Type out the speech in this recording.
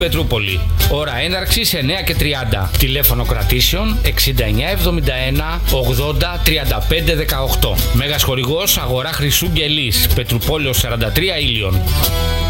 Πετρούπολη. Ώρα έναρξης 9:30. Τηλέφωνο κρατήσεων 6971 80 35 18. Μέγας χορηγός Αγορά Χρυσού Γκελής. Πετρουπόλεως 43 Ήλιον.